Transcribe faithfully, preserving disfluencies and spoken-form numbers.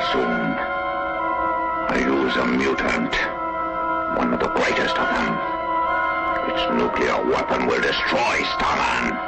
soon. I use a mutant, one of the greatest of them. Its nuclear weapon will destroy Starman.